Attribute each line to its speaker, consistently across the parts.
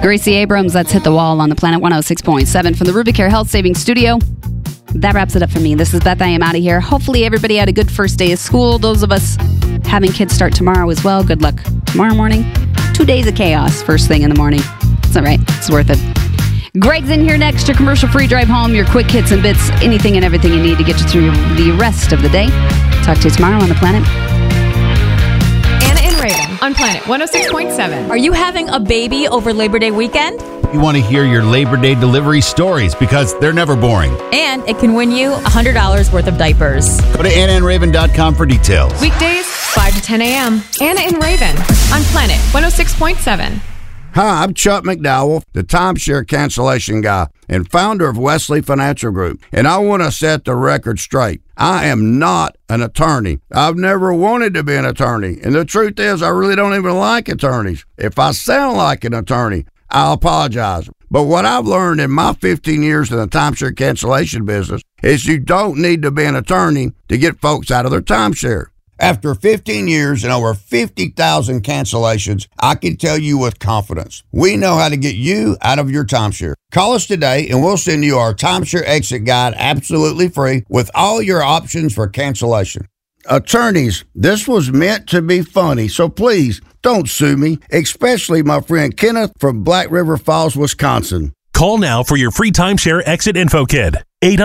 Speaker 1: Gracie Abrams, that's Hit the Wall on the Planet 106.7 from the Rubicare Health Savings Studio. That wraps it up for me. This is Beth. I am out of here. Hopefully everybody had a good first day of school. Those of us having kids start tomorrow as well, good luck tomorrow morning. 2 days of chaos first thing in the morning. It's all right. It's worth it. Greg's in here next. Your commercial-free drive home, your quick hits and bits, anything and everything you need to get you through the rest of the day. Talk to you tomorrow on the Planet.
Speaker 2: Anna and Raven on Planet 106.7.
Speaker 3: Are you having a baby over Labor Day weekend?
Speaker 4: You want to hear your Labor Day delivery stories because they're never boring.
Speaker 3: And it can win you $100 worth of diapers.
Speaker 4: Go to AnnaandRaven.com for details.
Speaker 2: Weekdays, 5 to 10 a.m. Anna and Raven on Planet 106.7.
Speaker 5: Hi, I'm Chuck McDowell, the timeshare cancellation guy and founder of Wesley Financial Group, and I want to set the record straight. I am not an attorney. I've never wanted to be an attorney, and the truth is I really don't even like attorneys. If I sound like an attorney, I'll apologize. But what I've learned in my 15 years in the timeshare cancellation business is you don't need to be an attorney to get folks out of their timeshare. After 15 years and over 50,000 cancellations, I can tell you with confidence, we know how to get you out of your timeshare. Call us today and we'll send you our timeshare exit guide absolutely free with all your options for cancellation. Attorneys, this was meant to be funny, so please don't sue me, especially my friend Kenneth from Black River Falls, Wisconsin.
Speaker 6: Call now for your free timeshare exit info kit.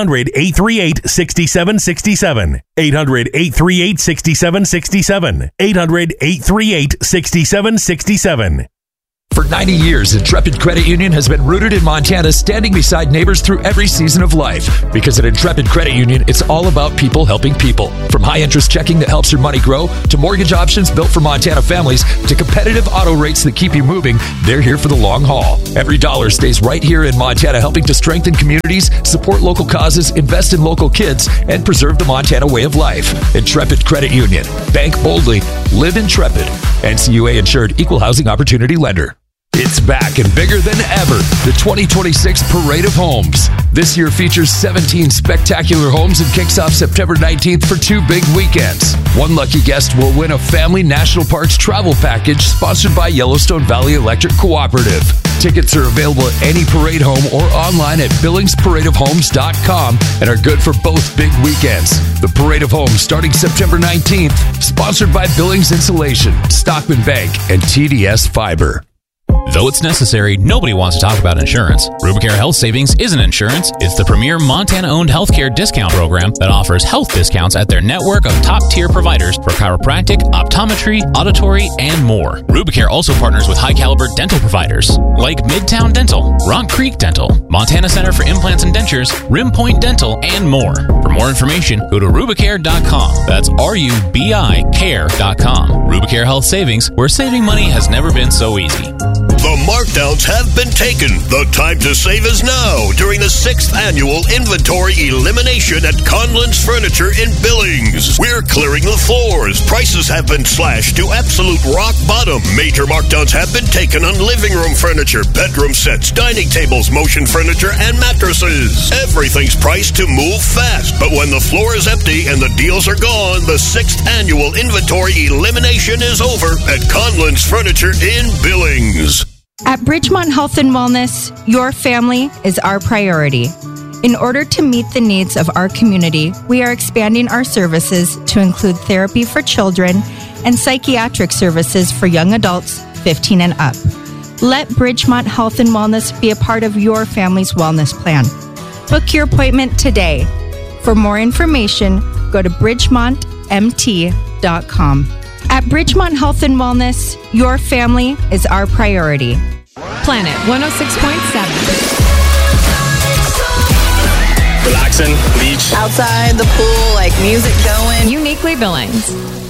Speaker 6: 800-838-6767. 800-838-6767. 800-838-6767.
Speaker 7: For 90 years, Intrepid Credit Union has been rooted in Montana, standing beside neighbors through every season of life. Because at Intrepid Credit Union, it's all about people helping people. From high-interest checking that helps your money grow, to mortgage options built for Montana families, to competitive auto rates that keep you moving, they're here for the long haul. Every dollar stays right here in Montana, helping to strengthen communities, support local causes, invest in local kids, and preserve the Montana way of life. Intrepid Credit Union. Bank boldly. Live Intrepid. NCUA insured, equal housing opportunity lender. It's back and bigger than ever. The 2026 Parade of Homes. This year features 17 spectacular homes and kicks off September 19th for 2 big weekends. One lucky guest will win a Family National Parks travel package sponsored by Yellowstone Valley Electric Cooperative. Tickets are available at any parade home or online at BillingsParadeOfHomes.com and are good for both big weekends. The Parade of Homes starting September 19th, sponsored by Billings Insulation, Stockman Bank, and TDS Fiber.
Speaker 8: Though it's necessary, nobody wants to talk about insurance. Rubicare Health Savings isn't insurance. It's the premier Montana-owned healthcare discount program that offers health discounts at their network of top-tier providers for chiropractic, optometry, auditory, and more. Rubicare also partners with high-caliber dental providers like Midtown Dental, Rock Creek Dental, Montana Center for Implants and Dentures, Rim Point Dental, and more. For more information, go to Rubicare.com. That's RUBI care.com. Rubicare Health Savings, where saving money has never been so easy.
Speaker 9: The markdowns have been taken. The time to save is now during the 6th annual inventory elimination at Conlon's Furniture in Billings. We're clearing the floors. Prices have been slashed to absolute rock bottom. Major markdowns have been taken on living room furniture, bedroom sets, dining tables, motion furniture, and mattresses. Everything's priced to move fast, but when the floor is empty and the deals are gone, the 6th annual inventory elimination is over at Conlon's Furniture in Billings.
Speaker 10: At Bridgemont Health and Wellness, your family is our priority. In order to meet the needs of our community, we are expanding our services to include therapy for children and psychiatric services for young adults 15 and up. Let Bridgemont Health and Wellness be a part of your family's wellness plan. Book your appointment today. For more information, go to bridgemontmt.com. At Bridgemont Health and Wellness, your family is our priority.
Speaker 2: Planet 106.7.
Speaker 11: Relaxing, beach.
Speaker 12: Outside, the pool, like music going.
Speaker 2: Uniquely Billings.